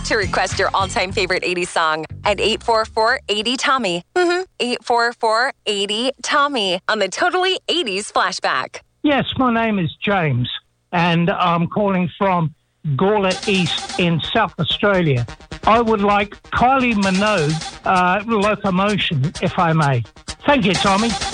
to request your all-time favorite 80s song at 844-80-TOMMY. 844-80-TOMMY on the Totally 80s Flashback. Yes, my name is James, and I'm calling from Gawler East in South Australia. I would like Kylie Minogue, Locomotion, if I may. Thank you, Tommy.